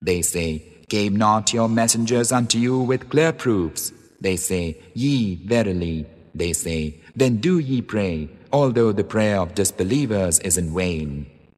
They say, Came not your messengers unto you with clear proofs? They say, Yea, verily. They say, Then do ye pray, although the prayer of disbelievers is in vain.